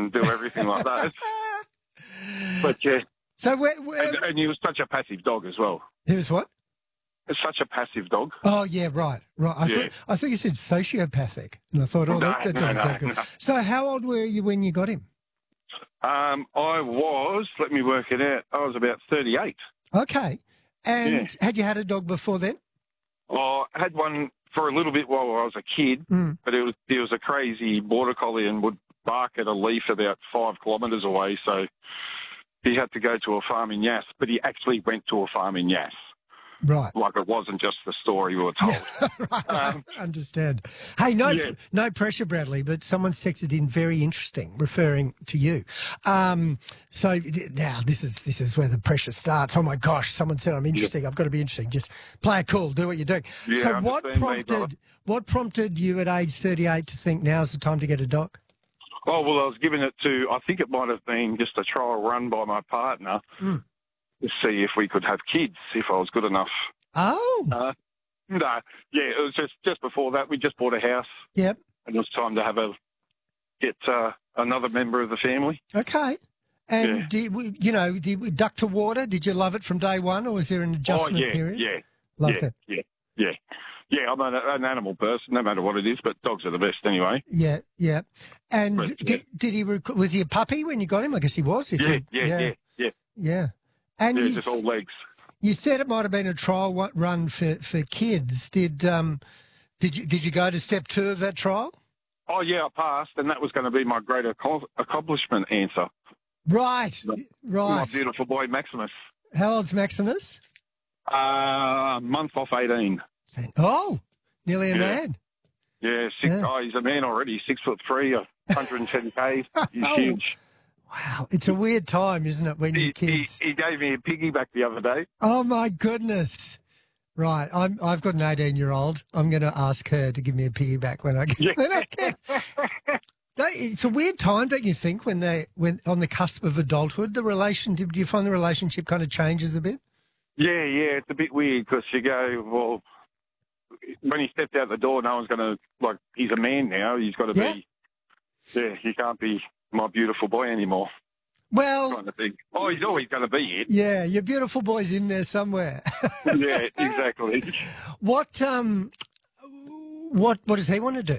and do everything like that. But yeah. So and he was such a passive dog as well. He was what? Such a passive dog. Oh, yeah, right. I thought you said sociopathic, and I thought, that doesn't sound good. No. So how old were you when you got him? I was, let me work it out, I was about 38. Okay. And had you had a dog before then? I had one for a little bit while I was a kid, but it was a crazy border collie and would bark at a leaf about 5 kilometres away, so he had to go to a farm in Yass, but he actually went to a farm in Yass. Right. Like it wasn't just the story we were told. Right, I understand. Hey, no pressure, Bradley, but someone's texted in very interesting, referring to you. So now this is where the pressure starts. Oh my gosh, someone said I'm interesting. I've got to be interesting. Just play it cool, do what you're doing. Yeah, so what prompted you at age 38 to think now's the time to get a dog? Oh, well, I was giving it to, I think it might have been just a trial run by my partner. To see if we could have kids, if I was good enough. Oh. No, it was just before that. We just bought a house. Yep. And it was time to get another member of the family. Okay. And, did you duck to water? Did you love it from day one, or was there an adjustment period? Loved it. Yeah, I'm an animal person, no matter what it is, but dogs are the best anyway. Yeah. And did he, was he a puppy when you got him? I guess he was. Yeah. And just all legs. You said it might have been a trial run for kids. Did you go to step 2 of that trial? Oh, yeah, I passed, and that was going to be my great accomplishment answer. Right. My beautiful boy, Maximus. How old's Maximus? A month off 18. Oh, nearly a man. Yeah, he's a man already, 6'3", 110 kg. He's huge. Wow, it's a weird time, isn't it, when you're kids? He gave me a piggyback the other day. Oh, my goodness. Right, I've got an 18-year-old. I'm going to ask her to give me a piggyback when I get. It's a weird time, don't you think, when on the cusp of adulthood, do you find the relationship kind of changes a bit? Yeah, it's a bit weird because you go, well, when he stepped out the door, no one's going to, he's a man now. He's got to be, he can't be my beautiful boy anymore. Well, kind of thing. Oh, he's always going to be it. Yeah, your beautiful boy's in there somewhere. Yeah, exactly. What does he want to do?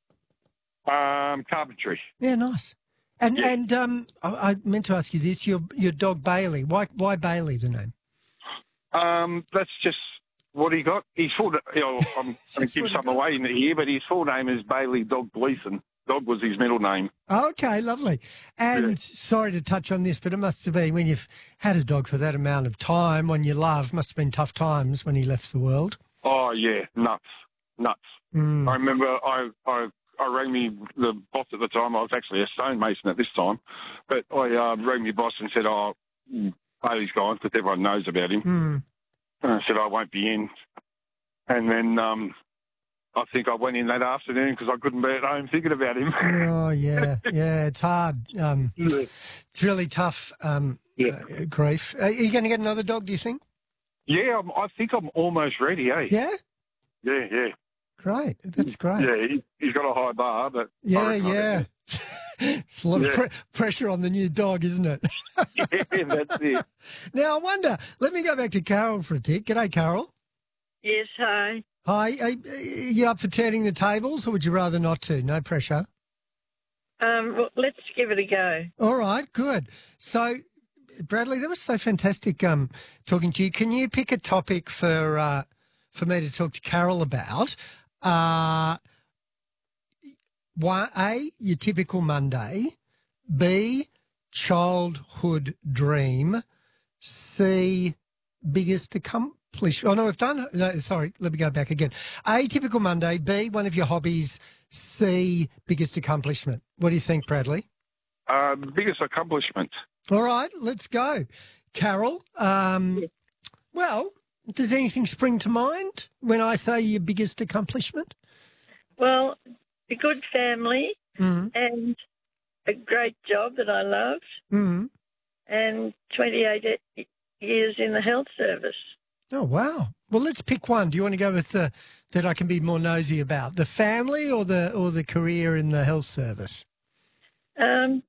Carpentry. Yeah, nice. And I meant to ask you this: your dog Bailey. Why Bailey? The name? That's just what he got. His full. I'm going to give some away in here, but his full name is Bailey Dog Gleason. Dog was his middle name. Okay, lovely. And sorry to touch on this, but it must have been when you've had a dog for that amount of time, one you love, must have been tough times when he left the world. Oh, yeah, nuts. I remember I rang the boss at the time. I was actually a stonemason at this time. But I rang my boss and said, Bailey's gone, because everyone knows about him. And I said, I won't be in. And then I think I went in that afternoon because I couldn't be at home thinking about him. Oh, yeah, it's hard. It's really tough grief. Are you going to get another dog, do you think? Yeah, I think I'm almost ready, eh? Yeah? Yeah. Great, that's great. Yeah, he's got a high bar, but... Yeah. It's a lot of pressure on the new dog, isn't it? Yeah, that's it. Now, I wonder, let me go back to Carol for a tick. G'day, Carol. Yes, hi. Hi, are you up for turning the tables, or would you rather not to? No pressure. Well, let's give it a go. All right, good. So, Bradley, that was so fantastic talking to you. Can you pick a topic for me to talk to Carol about? A, your typical Monday. B, childhood dream. C, biggest accomplishment. Oh, no, we've done... No, sorry, let me go back again. A, typical Monday. B, one of your hobbies. C, biggest accomplishment. What do you think, Bradley? Biggest accomplishment. All right, let's go. Carol, well, does anything spring to mind when I say your biggest accomplishment? Well, a good family and a great job that I loved and 28 years in the health service. Oh, wow. Well, let's pick one. Do you want to go with that I can be more nosy about, the family or the career in the health service? The career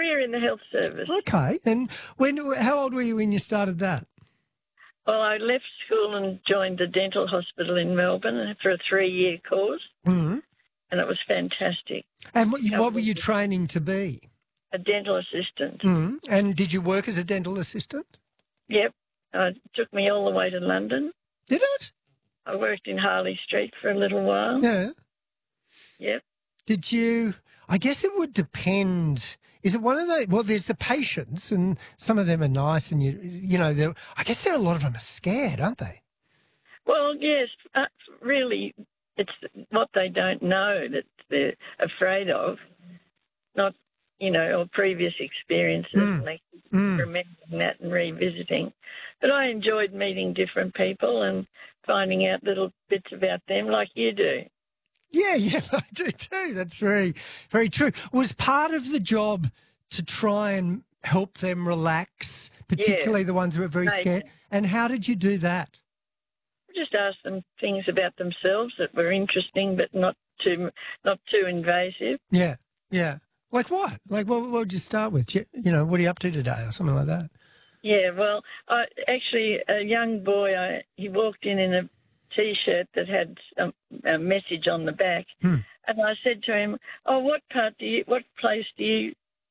career in the health service. Okay. And how old were you when you started that? Well, I left school and joined the dental hospital in Melbourne for a 3-year course, and it was fantastic. And what were you training to be? A dental assistant. And did you work as a dental assistant? Yep. It took me all the way to London. Did it? I worked in Harley Street for a little while. Yeah. Yep. Did you... I guess it would depend. Is it one of the... Well, there's the patients, and some of them are nice, and, you know, I guess a lot of them are scared, aren't they? Well, yes. Really, it's what they don't know that they're afraid of, not, you know, or previous experiences, and they keep remembering that and revisiting. But I enjoyed meeting different people and finding out little bits about them like you do. Yeah, I do too. That's very, very true. Was part of the job to try and help them relax, particularly the ones who are very scared? And how did you do that? Just ask them things about themselves that were interesting but not too invasive. Yeah. Like what? Like what would you start with? You know, what are you up to today or something like that? Yeah, well, actually, a young boy, he walked in a T-shirt that had a message on the back, and I said to him, "Oh, what place do you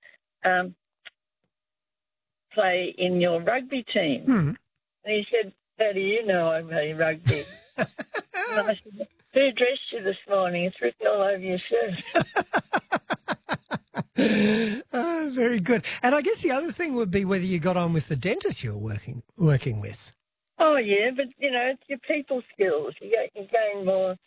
play in your rugby team?" And he said, "How do you know I play rugby?" And I said, "Who dressed you this morning? It's written all over your shirt." Oh, very good. And I guess the other thing would be whether you got on with the dentist you were working with. Oh, yeah, but, you know, it's your people skills. You gain more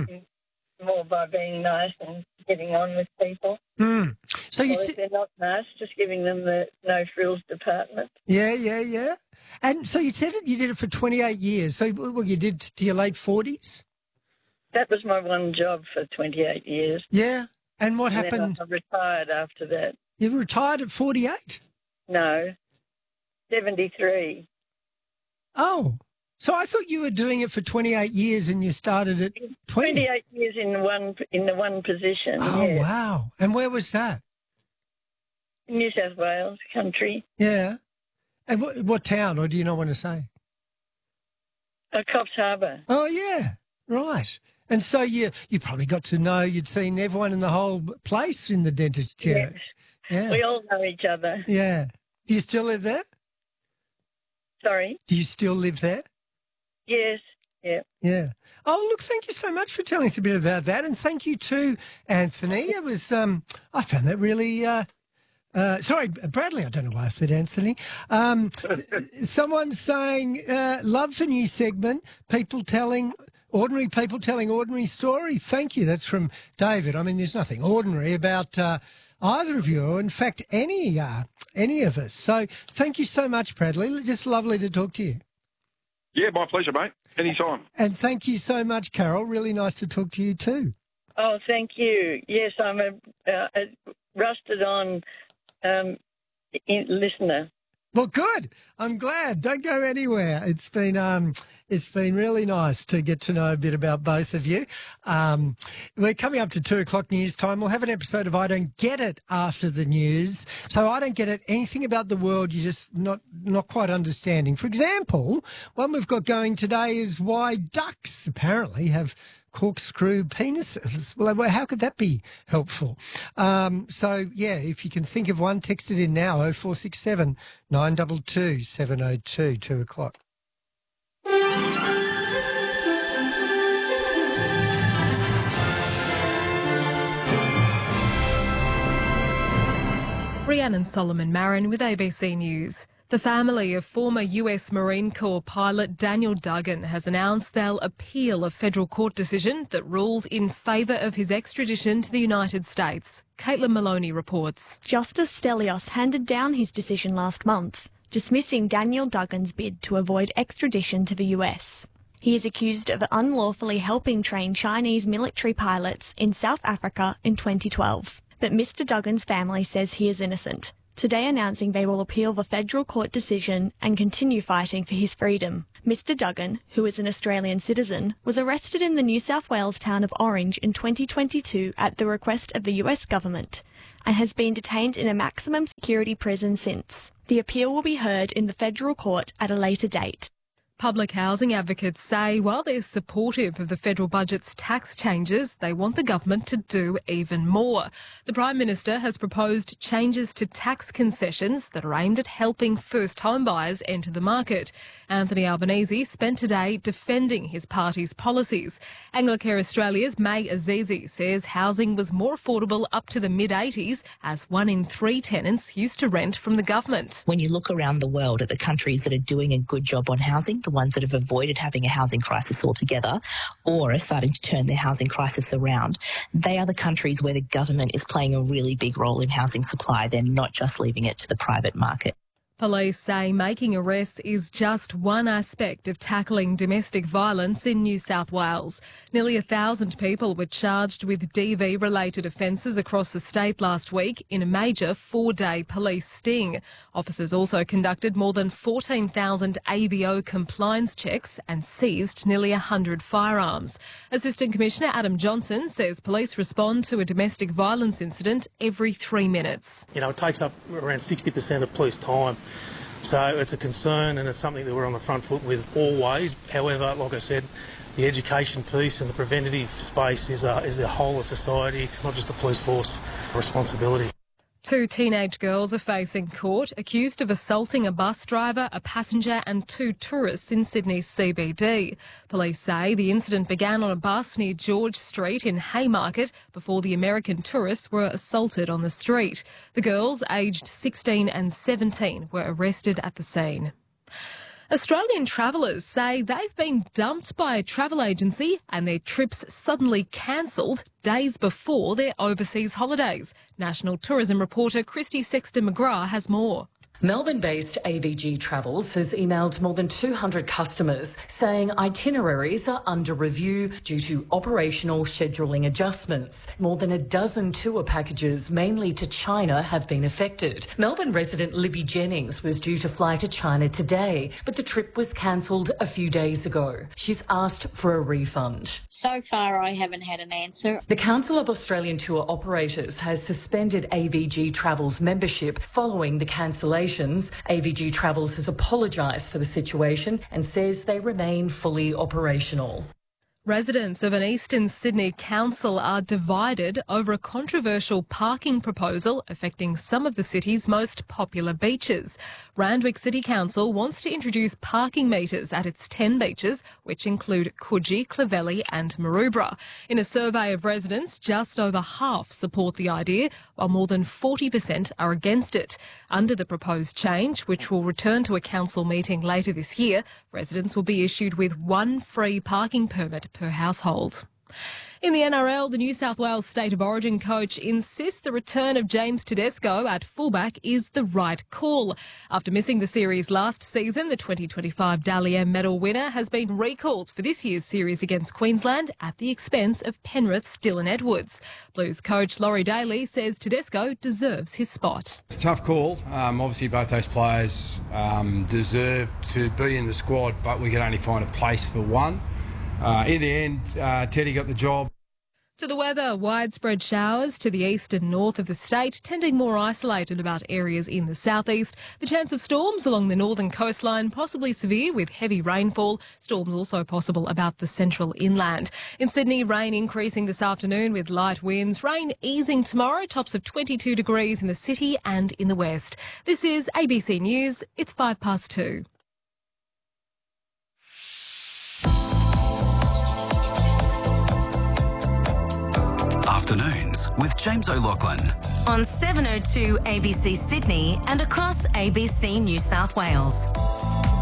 by being nice and getting on with people. So if they're not nice, just giving them the no-frills department. Yeah. And so you said you did it for 28 years. So you did to your late 40s? That was my one job for 28 years. Yeah. And what happened? I retired after that. You retired at 48? No, 73. Oh, so I thought you were doing it for 28 years and you started at 20. 28 years in the one position. Oh, yeah. Wow. And where was that? New South Wales, country. Yeah. And what town, or do you not want to say? Coffs Harbour. Oh, yeah. Right. And so you probably got to know, you'd seen everyone in the whole place in the dentist chair. Yes. Yeah. We all know each other. Yeah. Do you still live there? Sorry? Do you still live there? Yes. Yeah. Yeah. Oh, look, thank you so much for telling us a bit about that. And thank you too, Anthony. It was, I found that really, sorry, Bradley, I don't know why I said Anthony. Someone's saying, love the new segment, ordinary people telling ordinary stories. Thank you. That's from David. I mean, there's nothing ordinary about either of you, or in fact, any of us. So thank you so much, Bradley. Just lovely to talk to you. Yeah, my pleasure, mate. Anytime. And thank you so much, Carol. Really nice to talk to you too. Oh, thank you. Yes, I'm a rusted-on listener. Well, good. I'm glad. Don't go anywhere. It's been really nice to get to know a bit about both of you. We're coming up to 2:00 news time. We'll have an episode of I Don't Get It after the news. So I don't get it. Anything about the world you're just not quite understanding. For example, one we've got going today is why ducks apparently have corkscrew penises. Well, how could that be helpful? So, yeah, if you can think of one, text it in now, 0467 922 702, 2:00. Rhiannon Solomon Marin with ABC News. The family of former US Marine Corps pilot Daniel Duggan has announced they'll appeal a federal court decision that ruled in favour of his extradition to the United States. Caitlin Maloney reports. Justice Stelios handed down his decision last month, dismissing Daniel Duggan's bid to avoid extradition to the US. He is accused of unlawfully helping train Chinese military pilots in South Africa in 2012. But Mr. Duggan's family says he is innocent, today announcing they will appeal the federal court decision and continue fighting for his freedom. Mr. Duggan, who is an Australian citizen, was arrested in the New South Wales town of Orange in 2022 at the request of the US government, and has been detained in a maximum security prison since. The appeal will be heard in the federal court at a later date. Public housing advocates say while they're supportive of the federal budget's tax changes, they want the government to do even more. The Prime Minister has proposed changes to tax concessions that are aimed at helping first home buyers enter the market. Anthony Albanese spent today defending his party's policies. Anglicare Australia's May Azizi says housing was more affordable up to the mid-80s as 1 in 3 tenants used to rent from the government. When you look around the world at the countries that are doing a good job on housing, the ones that have avoided having a housing crisis altogether or are starting to turn their housing crisis around, they are the countries where the government is playing a really big role in housing supply. They're not just leaving it to the private market. Police say making arrests is just one aspect of tackling domestic violence in New South Wales. Nearly 1,000 people were charged with DV-related offences across the state last week in a major 4-day police sting. Officers also conducted more than 14,000 AVO compliance checks and seized nearly 100 firearms. Assistant Commissioner Adam Johnson says police respond to a domestic violence incident every 3 minutes. It takes up around 60% of police time. So it's a concern and it's something that we're on the front foot with always. However, like I said, the education piece and the preventative space is a whole of society, not just the police force responsibility. 2 teenage girls are facing court accused of assaulting a bus driver, a passenger and 2 tourists in Sydney's CBD. Police say the incident began on a bus near George Street in Haymarket before the American tourists were assaulted on the street. The girls, aged 16 and 17, were arrested at the scene. Australian travellers say they've been dumped by a travel agency and their trips suddenly cancelled days before their overseas holidays. National Tourism reporter Christy Sexton-McGrath has more. Melbourne-based AVG Travels has emailed more than 200 customers saying itineraries are under review due to operational scheduling adjustments. More than a dozen tour packages, mainly to China, have been affected. Melbourne resident Libby Jennings was due to fly to China today, but the trip was cancelled a few days ago. She's asked for a refund. So far, I haven't had an answer. The Council of Australian Tour Operators has suspended AVG Travels membership following the cancellation. AVG Travels has apologised for the situation and says they remain fully operational. Residents of an Eastern Sydney council are divided over a controversial parking proposal affecting some of the city's most popular beaches. Randwick City Council wants to introduce parking meters at its 10 beaches, which include Coogee, Clovelly and Maroubra. In a survey of residents, just over half support the idea, while more than 40% are against it. Under the proposed change, which will return to a council meeting later this year, residents will be issued with 1 free parking permit per household. In the NRL, the New South Wales State of Origin coach insists the return of James Tedesco at fullback is the right call. After missing the series last season, the 2025 Dally M medal winner has been recalled for this year's series against Queensland at the expense of Penrith's Dylan Edwards. Blues coach Laurie Daly says Tedesco deserves his spot. It's a tough call. Obviously, both those players deserve to be in the squad, but we could only find a place for one. In the end, Teddy got the job. To the weather, widespread showers to the east and north of the state, tending more isolated about areas in the southeast. The chance of storms along the northern coastline, possibly severe with heavy rainfall. Storms also possible about the central inland. In Sydney, rain increasing this afternoon with light winds. Rain easing tomorrow, tops of 22 degrees in the city and in the west. This is ABC News. It's 2:05. Afternoons with James O'Loughlin. On 702 ABC Sydney and across ABC New South Wales.